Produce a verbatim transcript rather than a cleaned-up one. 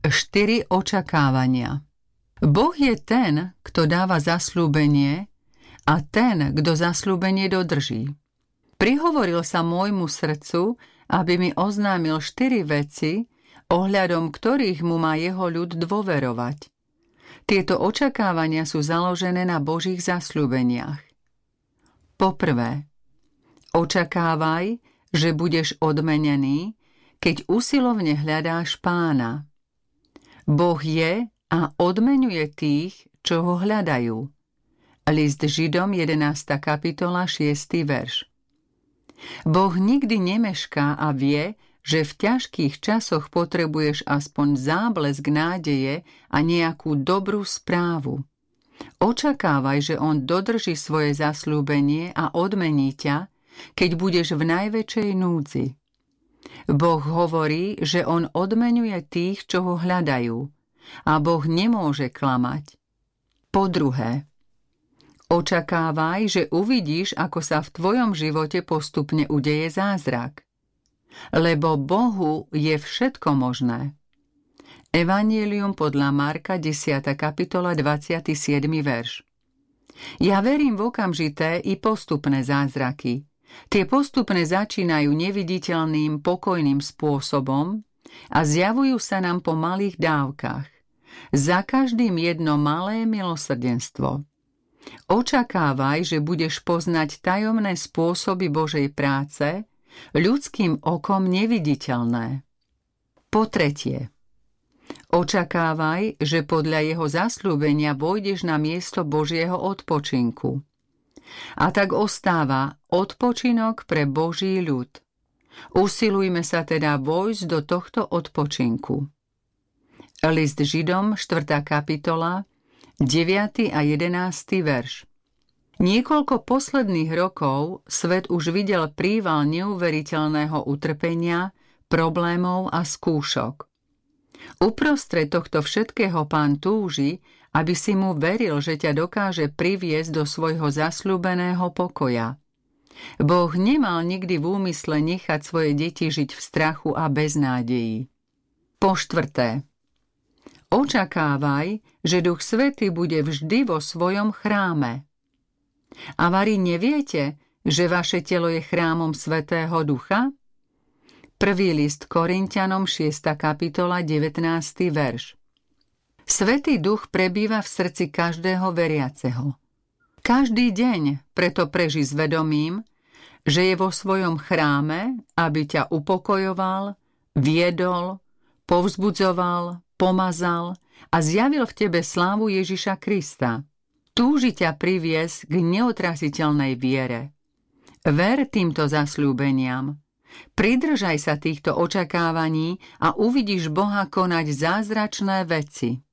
Štyri očakávania. Boh je ten, kto dáva zasľúbenie a ten, kto zasľúbenie dodrží. Prihovoril sa môjmu srdcu, aby mi oznámil štyri veci, ohľadom ktorých mu má jeho ľud dôverovať. Tieto očakávania sú založené na Božích zasľúbeniach. Poprvé, očakávaj, že budeš odmenený, keď usilovne hľadáš Pána. Boh je a odmenuje tých, čo ho hľadajú. List Židom jedenásta kapitola šiesty verš. Boh nikdy nemešká a vie, že v ťažkých časoch potrebuješ aspoň záblesk nádeje a nejakú dobrú správu. Očakávaj, že on dodrží svoje zasľúbenie a odmení ťa, keď budeš v najväčšej núdzi. Boh hovorí, že on odmenuje tých, čo ho hľadajú, a Boh nemôže klamať. Po druhé, očakávaj, že uvidíš, ako sa v tvojom živote postupne udeje zázrak. Lebo Bohu je všetko možné. Evanjelium podľa Marka desiata kapitola dvadsiaty siedmy verš. Ja verím v okamžité i postupné zázraky. Tie postupné začínajú neviditeľným, pokojným spôsobom a zjavujú sa nám po malých dávkach. Za každým jedno malé milosrdenstvo. Očakávaj, že budeš poznať tajomné spôsoby Božej práce, ľudským okom neviditeľné. Po tretie, očakávaj, že podľa jeho zasľúbenia vojdeš na miesto Božieho odpočinku. A tak ostáva odpočinok pre Boží ľud. Usilujme sa teda vojsť do tohto odpočinku. List Židom, štvrtá kapitola, deviaty a jedenásty verš. Niekoľko posledných rokov svet už videl príval neuveriteľného utrpenia, problémov a skúšok. Uprostred tohto všetkého Pán túži, aby si mu veril, že ťa dokáže priviesť do svojho zasľúbeného pokoja. Boh nemal nikdy v úmysle nechať svoje deti žiť v strachu a beznádeji. Po štvrté, očakávaj, že Duch Svätý bude vždy vo svojom chráme. A vari neviete, že vaše telo je chrámom Svätého Ducha? Prvý list Korinťanom, šiesta kapitola, devätnásty verš. Svätý Duch prebýva v srdci každého veriaceho. Každý deň preto prežij s vedomím, že je vo svojom chráme, aby ťa upokojoval, viedol, povzbudzoval, pomazal a zjavil v tebe slávu Ježiša Krista. Túži ťa priviesť k neotraziteľnej viere. Ver týmto zasľúbeniam. Pridržaj sa týchto očakávaní a uvidíš Boha konať zázračné veci.